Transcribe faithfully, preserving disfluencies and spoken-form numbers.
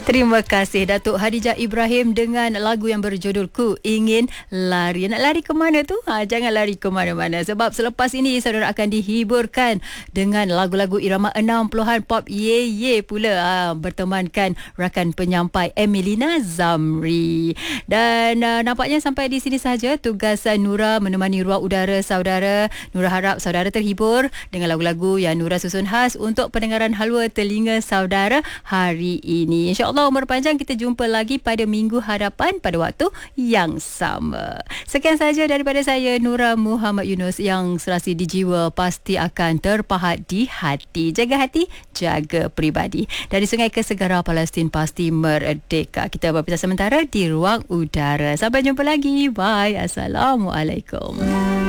Terima kasih Datuk Hadijah Ibrahim dengan lagu yang berjudul Ku Ingin Lari. Nak lari ke mana tu? Ha, jangan lari ke mana-mana. Sebab selepas ini saudara akan dihiburkan dengan lagu-lagu irama enam puluhan pop ye ye pula. Ha, bertemankan rakan penyampai Emilina Zamri. Dan uh, nampaknya sampai di sini sahaja tugas uh, Nura menemani ruang udara saudara. Nura harap saudara terhibur dengan lagu-lagu yang Nura susun khas untuk pendengaran halwa telinga saudara hari ini. InsyaAllah umur panjang, kita jumpa lagi pada minggu hadapan pada waktu yang sama. Sekian saja daripada saya, Nura Muhammad Yunus, yang serasi di jiwa pasti akan terpahat di hati. Jaga hati, jaga peribadi. Dari sungai ke segara, Palestin pasti merdeka. Kita berpisah sementara di ruang udara. Sampai jumpa lagi. Bye. Assalamualaikum.